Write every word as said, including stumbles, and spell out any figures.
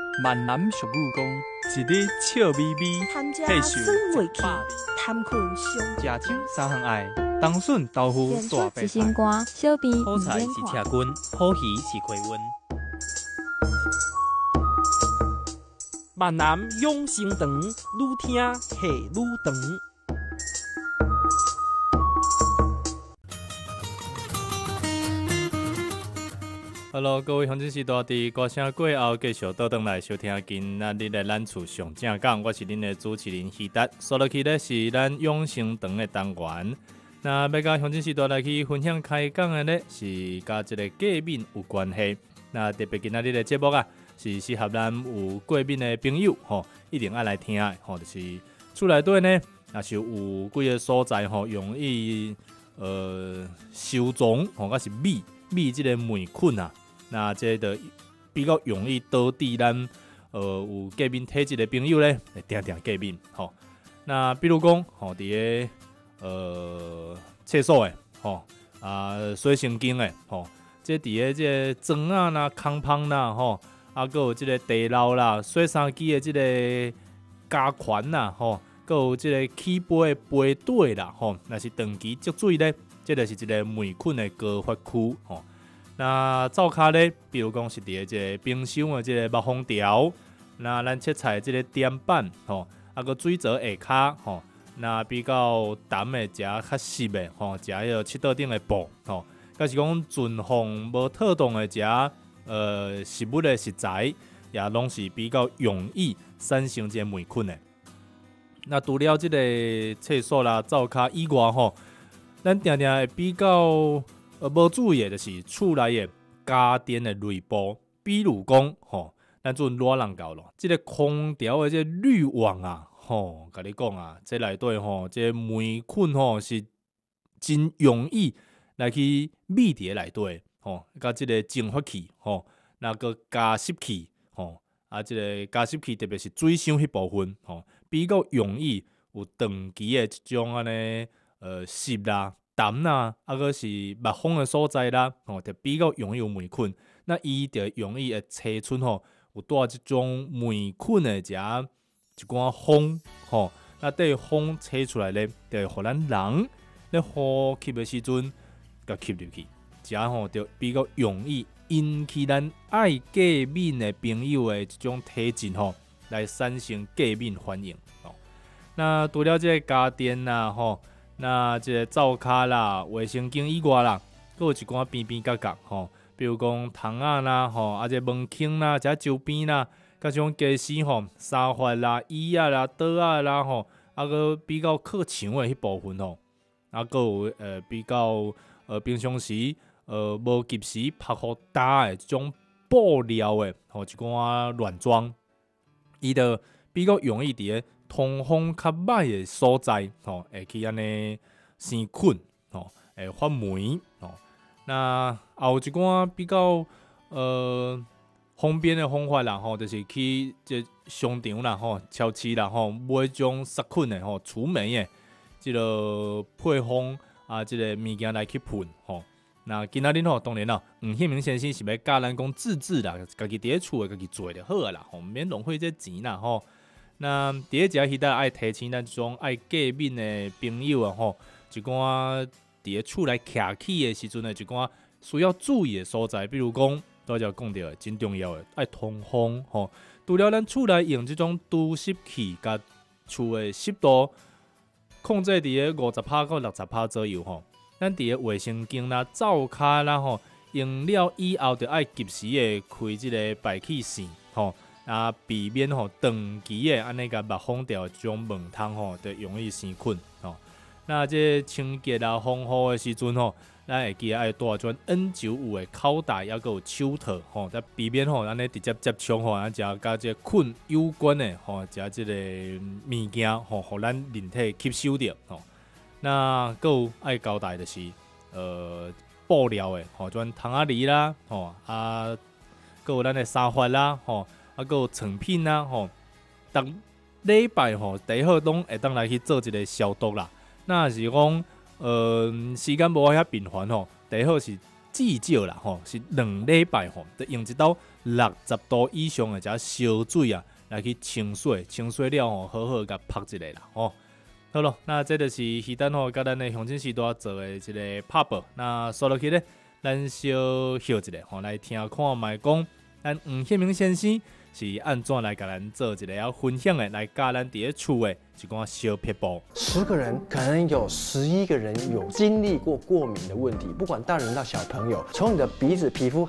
闽南俗语讲，一日笑眯眯， 贪吃配受酸味气一百二， 贪困伤食酒三项爱，冬笋豆腐演大白出一心菜， 肝，小病好菜是车棍，好鱼是开温。闽南养生堂，愈听戏愈长。Hello， 各位乡亲时大伫歌声过后，继续倒转来收听今仔日的咱厝上正讲，我是恁的主持人希达，所落去的是咱养生堂的单元。那要甲乡亲时代来去分享开讲的呢，是甲这个过敏有关系。那特别今仔日的节目啊，是适合咱有过敏的朋友吼，一定爱来听的吼，就是厝内底呢，若是有几个所在吼，容易呃收藏吼，甲是米米这个霉菌啊。那这个比较容易导致咱呃有过敏体质的朋友咧，会定定过敏吼。那比如讲吼，伫个呃厕所诶吼啊水神经诶吼，这伫个这个砖啊啦、空芳啦吼，啊搁有这个地漏啦、洗衫机的这个加权啦吼，搁有这个起杯的杯底啦吼，若是长期积水咧，这就是一个霉菌的高发区吼。那灶骹咧，比如讲是伫个即个冰箱的即个密封条，那咱切菜的即个碘板吼，啊个水槽下骹吼，那比较淡的食较湿的吼，食迄个七道顶的布吼，甲是讲尽放无特动的食呃食物的食材，也拢是比较容易产生即个霉菌的。那除了即个厕所啦、灶骹以外吼，咱定定会比较。呃，无注意的就是厝内的家电的内部，比如讲吼，咱阵热人到咯，即、这个空调的这个滤网啊，吼，甲你讲啊，这内底吼，这霉菌吼是真容易来去密伫内底，吼，甲即个净化器，吼，那个加湿器，吼，啊，即、这个加湿器特别是水箱迄部分，吼，比较容易有长期的即种安尼，呃，湿啦。淡啦，啊个是密封的所在啦，吼，就比较容易有霉菌。那伊就容易会测出吼，有带即种霉菌的遮一寡风，吼，那对风测出来咧，就会互咱人咧呼吸的时阵，甲吸入去，遮吼就比较容易引起咱爱过敏的朋友的一种体质吼，来产生过敏反应。吼，那除了这个家电啦，吼。那即个灶骹啦、卫生巾以外啦，佫有一寡边边角角吼，比如讲窗仔啦、吼，啊这门框啦、遮周边啦，甲种家私吼、沙发啦、椅仔啦、桌仔啦吼，啊佫比较靠墙的迄部分吼，啊佫有呃比较呃平常时呃无及时拍互干的即种布料的吼，一寡软装，伊就比较容易伫个通风较歹的所在，吼，会去安尼生菌，吼，会发霉，吼。那也有一寡比较呃方便的方法啦，吼，就是去这商场啦，吼，超市啦，吼，买种杀菌的，吼，除霉的，即个配方啊，即个物件来去喷，吼。那今仔日吼，当然啦，黄显明先生是要教咱讲自制啦，家己伫咧厝诶，家己做就好啊啦，吼，免浪费这钱啦，吼。那第一只迄搭爱提醒咱种爱过敏的朋友啊，吼，一寡伫咧厝内徛起的时阵呢，一寡需要注意的所在，比如讲，拄则讲到真重要的爱通风，吼。除了咱厝内用即种除湿器，甲厝的湿度控制伫咧五十帕到六十帕左右，吼。咱伫个卫生巾啦、灶骹啦，吼，用了以后就爱及时的开即个排气扇，吼。啊，避免吼长期的安尼甲密封掉即种门窗吼，就容易生菌吼。那这清洁啊、防护的时阵吼，咱会记得爱带种 N 九十五 的口袋，抑个有手套吼，则避免吼安尼直接接触吼，啊，食甲这菌有关的吼，食即个物件吼，互咱人体吸收着吼。那搁有爱交代就是呃布料的吼，种窗仔梨啦吼，啊，搁有咱的沙发啦吼。啊，搁有床品啊，吼，逐礼拜吼，第好拢会当来去做一个消毒啦。那是讲，呃，时间无遐频繁吼，第好是至少啦吼，是两礼拜吼，得用一刀六十度以上的只烧水啊，来去清洗，清洗了吼，好好甲拍一个啦吼。好咯，那这就是鱼蛋吼，甲咱的乡亲时代做的一个拍报。那说落去咧，咱小休一下吼，来听看卖讲，咱黄显明先生是按怎来甲咱做一个要分享的，来教咱伫咧厝的一寡小撇步。 十个人可能有十一个人有经历过过敏的问题，不管大人到小朋友，从你的鼻子皮肤